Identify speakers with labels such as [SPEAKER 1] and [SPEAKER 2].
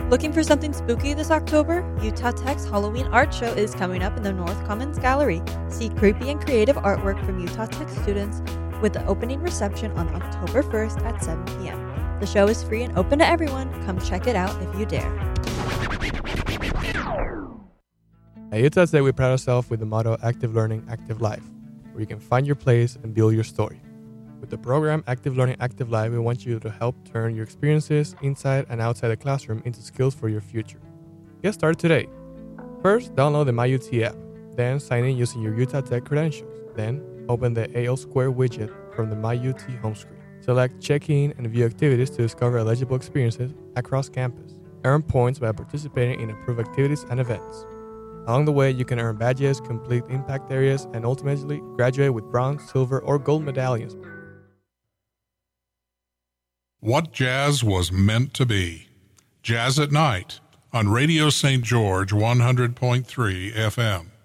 [SPEAKER 1] Looking for something spooky this October? Utah Tech's Halloween Art Show is coming up in the North Commons Gallery. See creepy and creative artwork from Utah Tech students with the opening reception on October 1st at 7 p.m. The show is free and open to everyone. Come check it out if you dare.
[SPEAKER 2] At Utah Tech, we pride ourselves with the motto Active Learning, Active Life, where you can find your place and build your story. With the program Active Learning, Active Life, we want you to help turn your experiences inside and outside the classroom into skills for your future. Get started today. First, download the MyUT app. Then, sign in using your Utah Tech credentials. Then, open the AL Square widget from the MyUT home screen. Select Check-in and View Activities to discover eligible experiences across campus. Earn points by participating in approved activities and events. Along the way, you can earn badges, complete impact areas, and ultimately graduate with bronze, silver, or gold medallions.
[SPEAKER 3] What jazz was meant to be. Jazz at Night on Radio St. George 100.3 FM.